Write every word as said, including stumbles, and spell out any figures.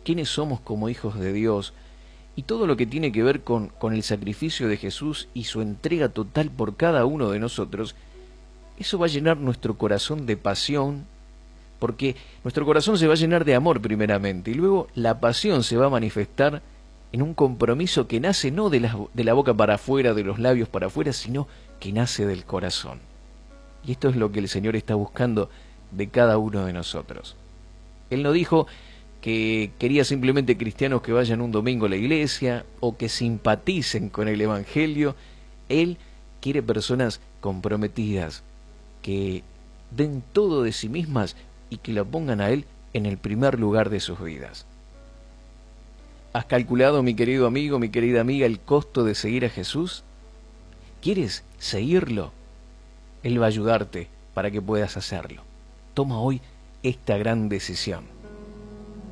quiénes somos como hijos de Dios y todo lo que tiene que ver con, con el sacrificio de Jesús y su entrega total por cada uno de nosotros, eso va a llenar nuestro corazón de pasión, porque nuestro corazón se va a llenar de amor primeramente, y luego la pasión se va a manifestar en un compromiso que nace no de la, de la boca para afuera, de los labios para afuera, sino que nace del corazón. Y esto es lo que el Señor está buscando de cada uno de nosotros. Él no dijo que quería simplemente cristianos que vayan un domingo a la iglesia o que simpaticen con el Evangelio. Él quiere personas comprometidas, que den todo de sí mismas y que lo pongan a Él en el primer lugar de sus vidas. ¿Has calculado, mi querido amigo, mi querida amiga, el costo de seguir a Jesús? ¿Quieres seguirlo? Él va a ayudarte para que puedas hacerlo. Toma hoy esta gran decisión.